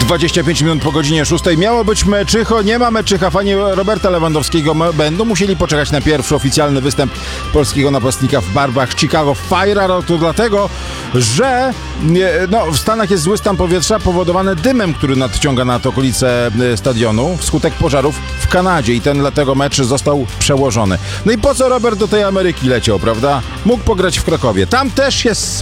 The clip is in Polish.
25 minut po godzinie 6. Miało być meczycho, nie ma meczycha. Fani Roberta Lewandowskiego będą musieli poczekać na pierwszy oficjalny występ polskiego napastnika w barwach Chicago Fire. To dlatego, że w Stanach jest zły stan powietrza powodowany dymem, który nadciąga nad okolice stadionu wskutek pożarów w Kanadzie i dlatego mecz został przełożony. No i po co Robert do tej Ameryki leciał, prawda? Mógł pograć w Krakowie. Tam też jest